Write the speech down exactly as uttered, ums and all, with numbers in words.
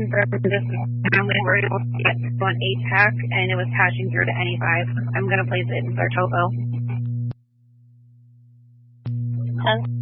confirm this family were able to get one eight pack and it was hashing through to any five. I'm gonna place it in their topo. ten.